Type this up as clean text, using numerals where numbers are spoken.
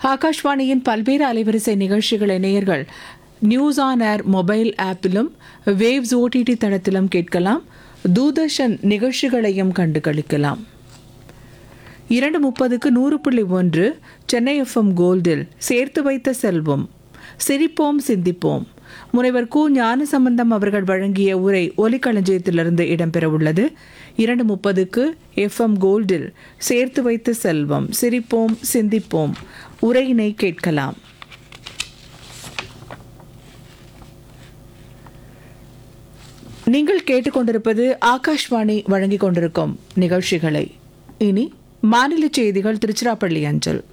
ஆகாஷ்வாணியின் பல்வேறு அலைவரிசை நிகழ்ச்சிகளை நேயர்கள் news on air mobile ஆப்பிலும் waves OTT தளத்திலும் கேட்கலாம். தூர்தர்ஷன் நிகழ்ச்சிகளையும் கண்டு களிக்கலாம். 2:30க்கு 100.1 சென்னை எஃப்எம் கோல்டில் சேர்த்து வைத்த செல்வம் சிரிப்போம் சிந்திப்போம் முனைவர் கு ஞானசம்பந்தம் அவர்கள் வழங்கிய உரை ஒலிக்களஞ்சியத்திலிருந்து இடம்பெறவுள்ளது. 2:30க்கு எஃப்எம் கோல்டில் சேர்த்து வைத்த செல்வம் சிரிப்போம் சிந்திப்போம் உரையினை கேட்கலாம். நீங்கள் கேட்டுக்கொண்டிருப்பது ஆகாஷ்வாணி வழங்கிக் கொண்டிருக்கும் நிகழ்ச்சிகளை. இனி மாநில செய்திகள் திருச்சிராப்பள்ளி அஞ்சல்.